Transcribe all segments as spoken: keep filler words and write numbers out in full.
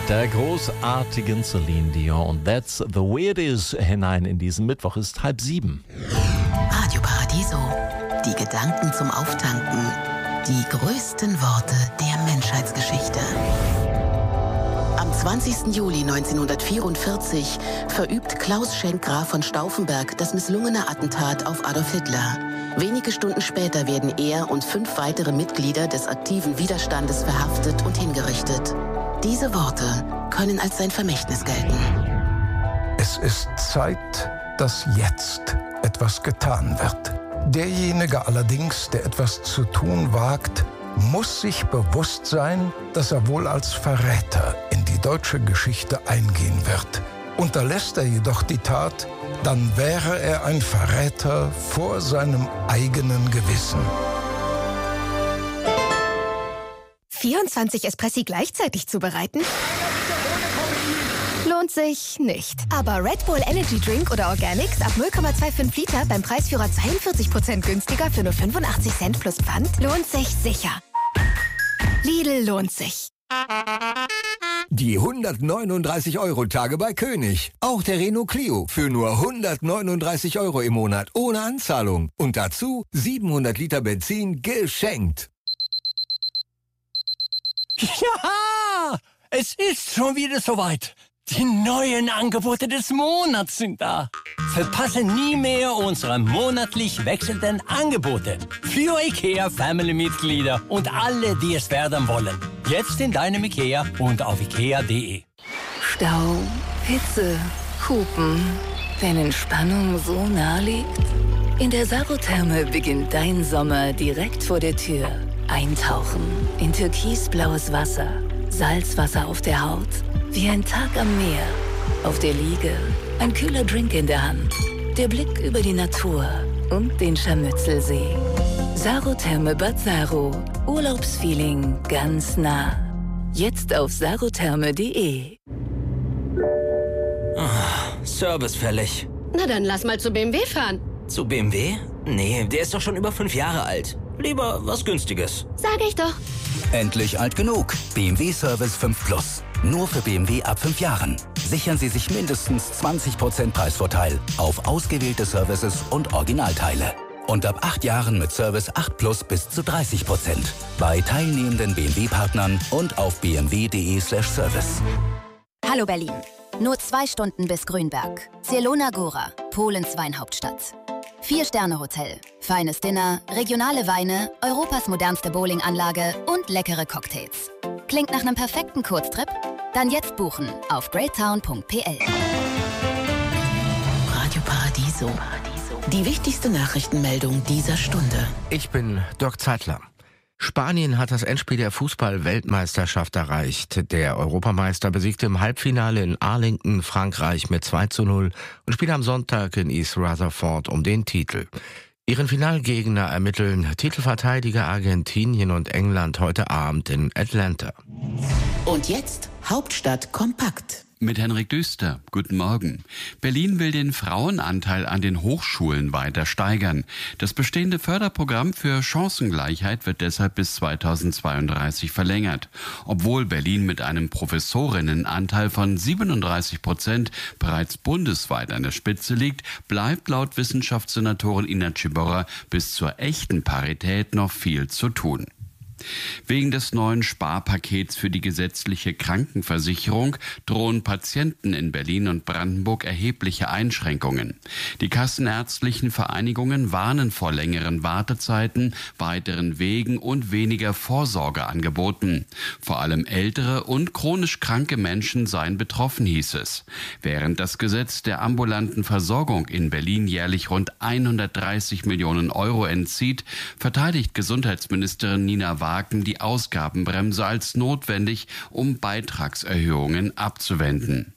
der großartigen Celine Dion und That's the Way It Is hinein in diesen Mittwoch. Ist halb sieben. Radio Paradiso. Die Gedanken zum Auftanken. Die größten Worte der Menschheitsgeschichte. Am zwanzigsten Juli neunzehnhundertvierundvierzig verübt Klaus Schenk Graf von Stauffenberg das misslungene Attentat auf Adolf Hitler. Wenige Stunden später werden er und fünf weitere Mitglieder des aktiven Widerstandes verhaftet und hingerichtet. Diese Worte können als sein Vermächtnis gelten. Es ist Zeit, dass jetzt etwas getan wird. Derjenige allerdings, der etwas zu tun wagt, muss sich bewusst sein, dass er wohl als Verräter in die deutsche Geschichte eingehen wird. Unterlässt er jedoch die Tat, dann wäre er ein Verräter vor seinem eigenen Gewissen. vierundzwanzig Espressi gleichzeitig zubereiten? Lohnt sich nicht. Aber Red Bull Energy Drink oder Organics ab null Komma fünfundzwanzig Liter beim Preisführer zweiundvierzig Prozent günstiger für nur fünfundachtzig Cent plus Pfand lohnt sich sicher. Lidl lohnt sich. Die hundertneununddreißig Euro Tage bei König. Auch der Renault Clio für nur hundertneununddreißig Euro im Monat ohne Anzahlung. Und dazu siebenhundert Liter Benzin geschenkt. Ja, es ist schon wieder soweit. Die neuen Angebote des Monats sind da. Verpasse nie mehr unsere monatlich wechselnden Angebote. Für IKEA-Family-Mitglieder und alle, die es werden wollen. Jetzt in deinem IKEA und auf ikea punkt de. Stau, Hitze, Hupen. Wenn Entspannung so nah liegt? In der Sarotherme beginnt dein Sommer direkt vor der Tür. Eintauchen in türkisblaues Wasser. Salzwasser auf der Haut. Wie ein Tag am Meer. Auf der Liege ein kühler Drink in der Hand. Der Blick über die Natur und den Scharmützelsee. Sarotherme Bad Saro. Urlaubsfeeling ganz nah. Jetzt auf sarotherme punkt de. Oh, Service fällig. Na dann lass mal zu B M W fahren. Zu B M W? Nee, der ist doch schon über fünf Jahre alt. Lieber was Günstiges. Sag ich doch. Endlich alt genug. B M W Service fünf Plus. Nur für B M W ab fünf Jahren. Sichern Sie sich mindestens zwanzig Prozent Preisvorteil auf ausgewählte Services und Originalteile. Und ab acht Jahren mit Service acht Plus bis zu dreißig Prozent. Bei teilnehmenden B M W-Partnern und auf b m w punkt de slash service. Hallo Berlin. Nur zwei Stunden bis Grünberg. Zielona Góra, Polens Weinhauptstadt. Vier-Sterne-Hotel, feines Dinner, regionale Weine, Europas modernste Bowlinganlage und leckere Cocktails. Klingt nach einem perfekten Kurztrip? Dann jetzt buchen auf greattown punkt p l. Radio Paradiso. Die wichtigste Nachrichtenmeldung dieser Stunde. Ich bin Dirk Zeitler. Spanien hat das Endspiel der Fußball-Weltmeisterschaft erreicht. Der Europameister besiegte im Halbfinale in Arlington Frankreich mit zwei zu null und spielt am Sonntag in East Rutherford um den Titel. Ihren Finalgegner ermitteln Titelverteidiger Argentinien und England heute Abend in Atlanta. Und jetzt Hauptstadt kompakt. Mit Henrik Düster. Guten Morgen. Berlin will den Frauenanteil an den Hochschulen weiter steigern. Das bestehende Förderprogramm für Chancengleichheit wird deshalb bis zweitausendzweiunddreißig verlängert. Obwohl Berlin mit einem Professorinnenanteil von siebenunddreißig Prozent bereits bundesweit an der Spitze liegt, bleibt laut Wissenschaftssenatorin Ina Ciborra bis zur echten Parität noch viel zu tun. Wegen des neuen Sparpakets für die gesetzliche Krankenversicherung drohen Patienten in Berlin und Brandenburg erhebliche Einschränkungen. Die kassenärztlichen Vereinigungen warnen vor längeren Wartezeiten, weiteren Wegen und weniger Vorsorgeangeboten. Vor allem ältere und chronisch kranke Menschen seien betroffen, hieß es. Während das Gesetz der ambulanten Versorgung in Berlin jährlich rund hundertdreißig Millionen Euro entzieht, verteidigt Gesundheitsministerin Nina Wagen die Ausgabenbremse als notwendig, um Beitragserhöhungen abzuwenden.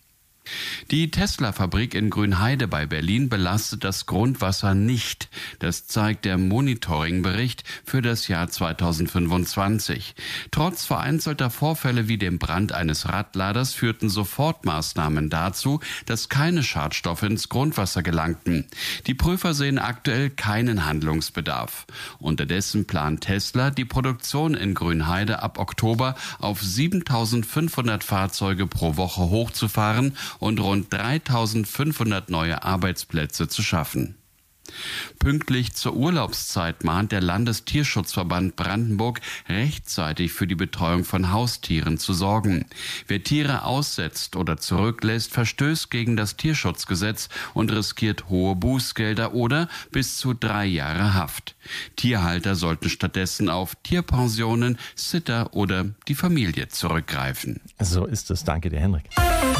Die Tesla-Fabrik in Grünheide bei Berlin belastet das Grundwasser nicht. Das zeigt der Monitoring-Bericht für das Jahr zweitausendfünfundzwanzig. Trotz vereinzelter Vorfälle wie dem Brand eines Radladers führten Sofortmaßnahmen dazu, dass keine Schadstoffe ins Grundwasser gelangten. Die Prüfer sehen aktuell keinen Handlungsbedarf. Unterdessen plant Tesla, die Produktion in Grünheide ab Oktober auf siebentausendfünfhundert Fahrzeuge pro Woche hochzufahren und rund dreitausendfünfhundert neue Arbeitsplätze zu schaffen. Pünktlich zur Urlaubszeit mahnt der Landestierschutzverband Brandenburg, rechtzeitig für die Betreuung von Haustieren zu sorgen. Wer Tiere aussetzt oder zurücklässt, verstößt gegen das Tierschutzgesetz und riskiert hohe Bußgelder oder bis zu drei Jahre Haft. Tierhalter sollten stattdessen auf Tierpensionen, Sitter oder die Familie zurückgreifen. So ist es. Danke dir, Henrik.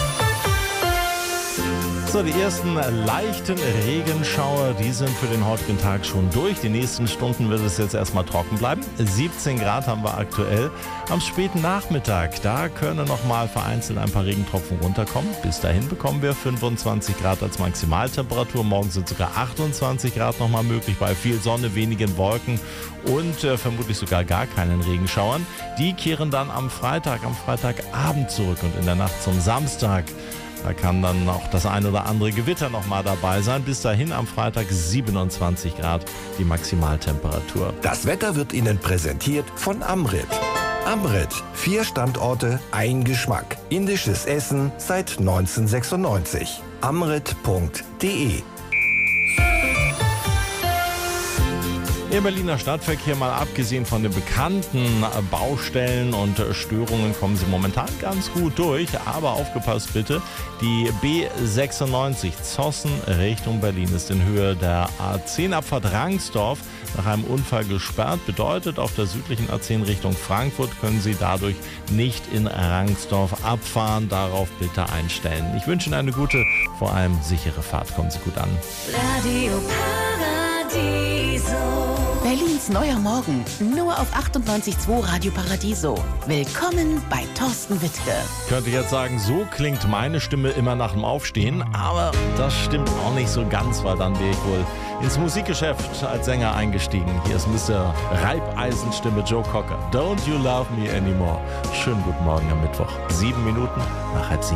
So, die ersten leichten Regenschauer, die sind für den heutigen Tag schon durch. Die nächsten Stunden wird es jetzt erstmal trocken bleiben. siebzehn Grad haben wir aktuell. Am späten Nachmittag, da können noch mal vereinzelt ein paar Regentropfen runterkommen. Bis dahin bekommen wir fünfundzwanzig Grad als Maximaltemperatur. Morgen sind sogar achtundzwanzig Grad noch mal möglich bei viel Sonne, wenigen Wolken und äh, vermutlich sogar gar keinen Regenschauern. Die kehren dann am Freitag, am Freitagabend zurück und in der Nacht zum Samstag. Da kann dann auch das ein oder andere Gewitter noch mal dabei sein. Bis dahin am Freitag siebenundzwanzig Grad die Maximaltemperatur. Das Wetter wird Ihnen präsentiert von Amrit. Amrit, vier Standorte, ein Geschmack. Indisches Essen seit neunzehnhundertsechsundneunzig. amrit punkt de. Im Berliner Stadtverkehr, mal abgesehen von den bekannten Baustellen und Störungen, kommen Sie momentan ganz gut durch. Aber aufgepasst bitte, die B sechsundneunzig Zossen Richtung Berlin ist in Höhe der A zehn Abfahrt Rangsdorf nach einem Unfall gesperrt. Bedeutet, auf der südlichen A zehn Richtung Frankfurt können Sie dadurch nicht in Rangsdorf abfahren. Darauf bitte einstellen. Ich wünsche Ihnen eine gute, vor allem sichere Fahrt. Kommen Sie gut an. Radio Paradiso. Berlins neuer Morgen, nur auf achtundneunzig Komma zwei Radio Paradiso. Willkommen bei Thorsten Wittke. Könnte ich jetzt sagen, so klingt meine Stimme immer nach dem Aufstehen, aber das stimmt auch nicht so ganz, weil dann wäre ich wohl ins Musikgeschäft als Sänger eingestiegen. Hier ist Mister Reibeisenstimme Joe Cocker. Don't You Love Me Anymore. Schönen guten Morgen am Mittwoch. Sieben Minuten nach halb sieben.